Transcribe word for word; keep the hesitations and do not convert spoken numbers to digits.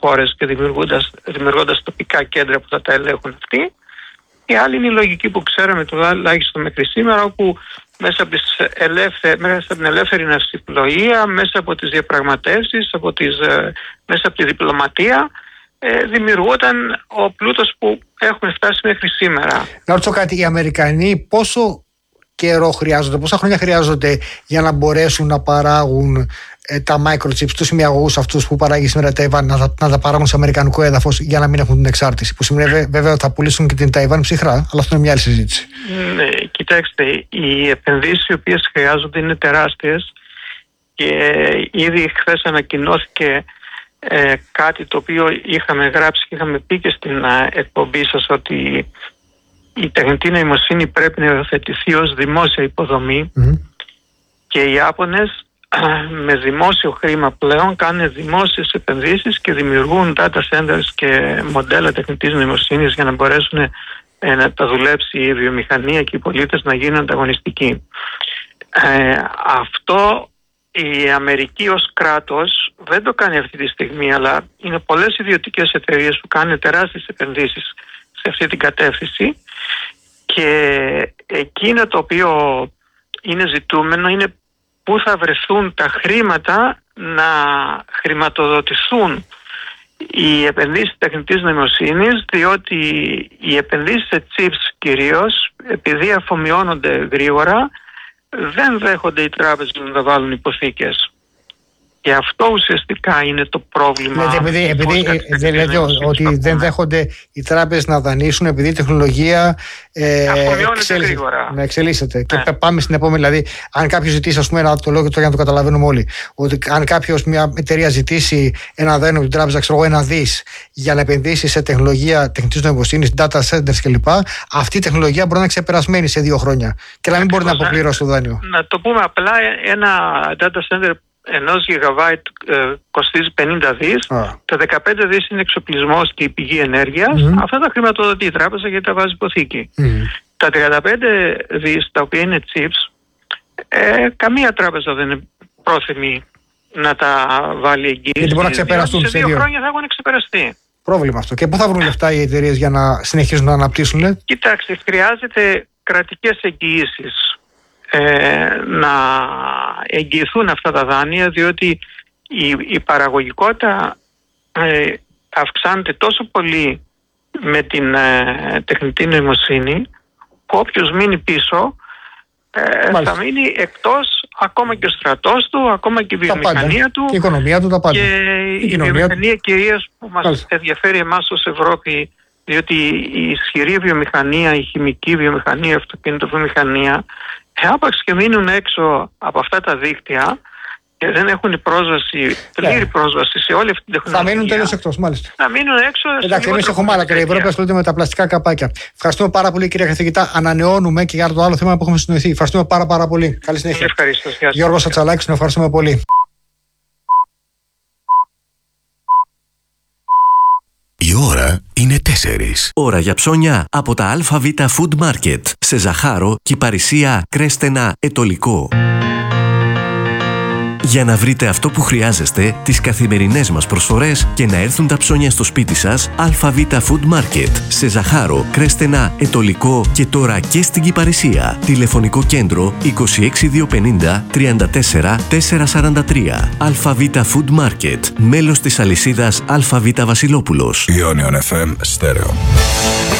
χώρες και δημιουργώντας, δημιουργώντας τοπικά κέντρα που θα τα ελέγχουν αυτοί. Η άλλη είναι η λογική που ξέραμε τουλάχιστον μέχρι σήμερα, όπου μέσα από, τις ελεύθε, μέσα από την ελεύθερη ναυσιπλοεία, μέσα από τις διαπραγματεύσεις, από τις, μέσα από τη διπλωματία, ε, δημιουργόταν ο πλούτος που έχουμε φτάσει μέχρι σήμερα. Να ρωτήσω κάτι, οι Αμερικανοί πόσο καιρό χρειάζονται, πόσα χρόνια χρειάζονται για να μπορέσουν να παράγουν ε, τα microchips, τους ημιαγωγούς αυτούς που παράγει σήμερα η Ταϊβάν, να, να τα παράγουν σε αμερικανικό έδαφος για να μην έχουν την εξάρτηση? Που σημαίνει βέβαια ότι θα πουλήσουν και την Ταϊβάν ψυχρά, αλλά αυτό είναι μια άλλη συζήτηση. Ναι, κοιτάξτε, οι επενδύσεις οι οποίες χρειάζονται είναι τεράστιες και ήδη χθες ανακοινώθηκε ε, κάτι το οποίο είχαμε γράψει και είχαμε πει και στην ε, εκπομπή σας, ότι η τεχνητή νοημοσύνη πρέπει να υιοθετηθεί ως δημόσια υποδομή mm-hmm. και οι Ιάπωνες με δημόσιο χρήμα πλέον κάνουν δημόσιες επενδύσεις και δημιουργούν data centers και μοντέλα τεχνητής νοημοσύνης για να μπορέσουν ε, να τα δουλέψει η βιομηχανία και οι πολίτες να γίνουν ανταγωνιστικοί. Ε, αυτό η Αμερική ως κράτος δεν το κάνει αυτή τη στιγμή, αλλά είναι πολλές ιδιωτικές εταιρείες που κάνουν τεράστιες επενδύσεις σε αυτή την κατεύθυνση, και εκείνο το οποίο είναι ζητούμενο είναι πού θα βρεθούν τα χρήματα να χρηματοδοτηθούν οι επενδύσεις τεχνητής νοημοσύνης, διότι οι επενδύσεις σε chips κυρίως, επειδή αφομοιώνονται γρήγορα, δεν δέχονται οι τράπεζες να τα βάλουν υποθήκες. Και αυτό ουσιαστικά είναι το πρόβλημα. Ναι, επειδή επειδή δεν λέτε ότι δεν δέχονται οι τράπεζες να δανείσουν, επειδή η τεχνολογία ε, γρήγορα. Ναι, εξελίσσεται. Ναι. Και πάμε στην επόμενη. Δηλαδή, αν κάποιος ζητήσει, ας πούμε, ένα, το λόγο για να το καταλαβαίνουμε όλοι, ότι αν κάποιος, μια εταιρεία ζητήσει ένα δάνειο από την τράπεζα, ξέρω εγώ, ένα δις για να επενδύσει σε τεχνολογία τεχνητής νοημοσύνης, data centers κλπ., αυτή η τεχνολογία μπορεί να είναι ξεπερασμένη σε δύο χρόνια και να μην μπορεί να αποπληρώσει το δάνειο. Να το πούμε απλά, ένα data center ενός γιγαβάιτ ε, κοστίζει πενήντα δις, ah. τα δεκαπέντε δις είναι εξοπλισμός και η πηγή ενέργειας. Mm. Αυτά τα χρηματοδοτεί η τράπεζα γιατί τα βάζει υποθήκη. Mm. Τα τριάντα πέντε δις τα οποία είναι chips, ε, καμία τράπεζα δεν είναι πρόθυμη να τα βάλει εγγύηση. Γιατί μπορεί να ξεπεραστούν σε δύο, δύο χρόνια θα έχουν ξεπεραστεί. Πρόβλημα αυτό. Και πού θα βρουν λεφτά οι εταιρείες για να συνεχίσουν να αναπτύσσουν? Κοιτάξτε, χρειάζεται κρατικές εγγυήσεις. Ε, να εγγυηθούν αυτά τα δάνεια, διότι η, η παραγωγικότητα ε, αυξάνεται τόσο πολύ με την ε, τεχνητή νοημοσύνη, που όποιος μείνει πίσω ε, θα μείνει εκτός, ακόμα και ο στρατός του, ακόμα και η βιομηχανία του, και η οικονομία του, τα πάντα. Και η, η βιομηχανία κυρίως που μας Μάλιστα. ενδιαφέρει εμάς ως Ευρώπη, διότι η ισχυρή βιομηχανία, η χημική βιομηχανία, η αυτοκινητοβιομηχανία, άπαξ και μείνουν έξω από αυτά τα δίκτυα και δεν έχουν πρόσβαση, πλήρη yeah. πρόσβαση σε όλη αυτή την τεχνολογία. Θα μείνουν τελείως εκτός, μάλιστα. Θα μείνουν έξω. Εντάξει, εμείς έχουμε άλλα και η Ευρώπη ασχολείται με τα πλαστικά καπάκια. Ευχαριστούμε πάρα πολύ, κύριε καθηγητά. Ανανεώνουμε και για το άλλο θέμα που έχουμε συνοηθεί. Ευχαριστούμε πάρα, πάρα πολύ. Καλή συνέχεια. Ευχαριστώ. Γιώργος Ατσαλάκης, τον ευχαριστούμε πολύ. Η ώρα είναι τέσσερις. Ώρα για ψώνια από τα ΑΒ Food Market σε Ζαχάρο, Κυπαρισία, Κρέστενα, Ετωλικό. Για να βρείτε αυτό που χρειάζεστε, τις καθημερινές μας προσφορές και να έρθουν τα ψώνια στο σπίτι σας, ΑΒ Food Market σε Ζαχάρο, Κρέστενα, Ετωλικό και τώρα και στην Κυπαρισία. Τηλεφωνικό κέντρο είκοσι έξι διακόσια πενήντα τριάντα τέσσερα τετρακόσια σαράντα τρία. ΑΒ Food Market, μέλος της αλυσίδας ΑΒ Βασιλόπουλος. Ionion εφ εμ Stereo.